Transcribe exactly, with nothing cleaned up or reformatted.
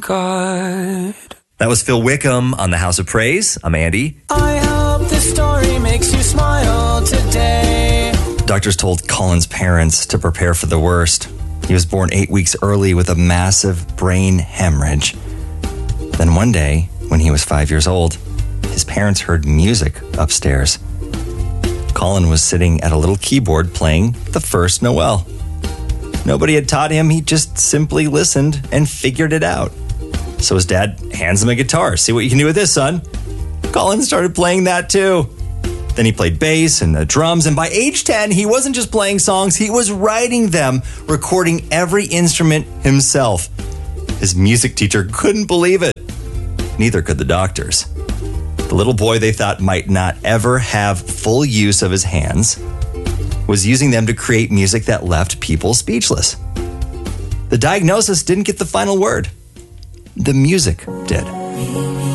God. That was Phil Wickham on the House of Praise. I'm Andy. I hope this story makes you smile today. Doctors told Colin's parents to prepare for the worst. He was born eight weeks early with a massive brain hemorrhage. Then one day, when he was five years old, his parents heard music upstairs. Colin was sitting at a little keyboard playing The First Noel. Nobody had taught him. He just simply listened and figured it out. So his dad hands him a guitar. See what you can do with this, son. Colin started playing that too. Then he played bass and the drums. And by age ten, he wasn't just playing songs. He was writing them, recording every instrument himself. His music teacher couldn't believe it. Neither could the doctors. The little boy they thought might not ever have full use of his hands was using them to create music that left people speechless. The diagnosis didn't get the final word. The music did.